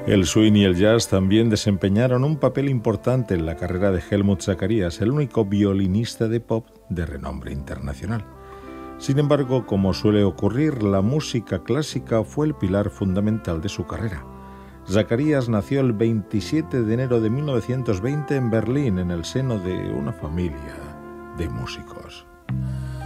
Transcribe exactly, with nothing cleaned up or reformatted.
El swing y el jazz también desempeñaron un papel importante en la carrera de Helmut Zacharias, el único violinista de pop de renombre internacional. Sin embargo, como suele ocurrir, la música clásica fue el pilar fundamental de su carrera. Zacharias nació el veintisiete de enero de mil novecientos veinte en Berlín, en el seno de una familia de músicos.